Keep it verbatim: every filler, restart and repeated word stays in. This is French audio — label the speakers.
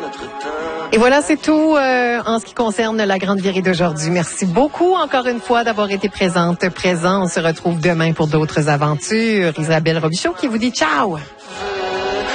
Speaker 1: Et voilà, c'est tout euh, en ce qui concerne la grande virée d'aujourd'hui. Merci beaucoup encore une fois d'avoir été présente, présent. On se retrouve demain pour d'autres aventures. Isabelle Robichaud qui vous dit ciao.